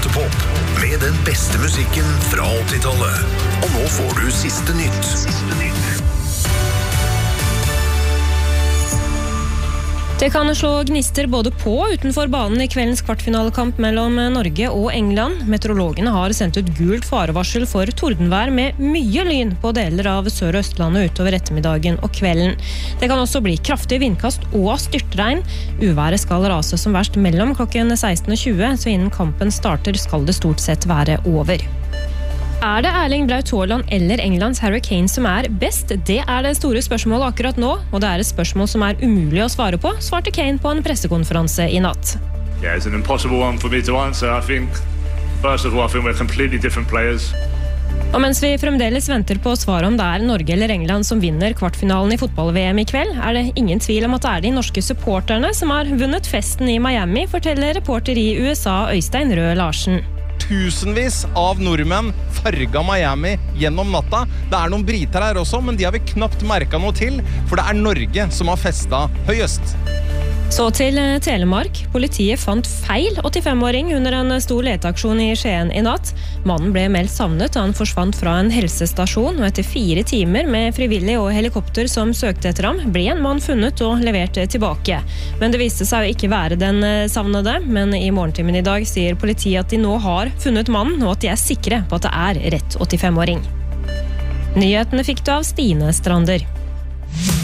Toppop med den beste musikken fra 80-tallet. Og nå får du siste nytt. Det kan slå gnister både på og utenfor banen i kveldens kvartfinalekamp mellom Norge og England. Meteorologene har sendt ut gult farevarsel for tordenvær med mye lyn på deler av Sør- og Østlandet utover ettermiddagen og kvelden. Det kan også bli kraftig vindkast og styrtregn. Uværet skal rase som verst mellom klokken 16 og 20, så innen kampen starter skal det stort sett være over. Det Erling Braut Haaland eller Englands Harry Kane som best? Det det store spørsmålet akkurat nå, og det et spørsmål som umulig å svare på, svarte Kane på en pressekonferanse i natt. Yeah, it's an impossible one for me to answer. I think, first of all, I think we're completely different players. Og mens vi fremdeles venter på svaret om det Norge eller England som vinner kvartfinalen i fotball-VM i kveld, det ingen tvil om at det de norske supporterne som har vunnet festen i Miami, forteller reporter i USA Øystein Røe Larsen. Tusenvis av nordmenn farga Miami gjennom natta. Det noen briter her også, men de har vi knapt merket noe til, for det Norge som har festet høyest. Så til Telemark. Politiet fant feil 85-åring under en stor leteaksjon i Skien i natt. Mannen ble meldt savnet da han forsvant fra en helsestasjon, og etter 4 timer med frivillig og helikopter som søkte etter ham, ble en mann funnet og levert tilbake. Men det viste seg å ikke være den savnede, men i morgentimen i dag sier politiet at de nå har funnet mannen, og at de sikre på at det rett 85-åring. Nyhetene fikk du av Stine Strander.